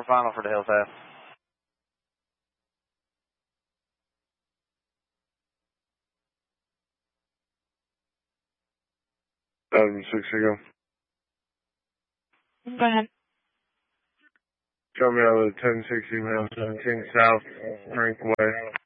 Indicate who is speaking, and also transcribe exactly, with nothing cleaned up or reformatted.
Speaker 1: final for the Hillside.
Speaker 2: seven six ago.
Speaker 3: Go ahead.
Speaker 2: Show me out of ten sixty, seventeen South, Frank Way.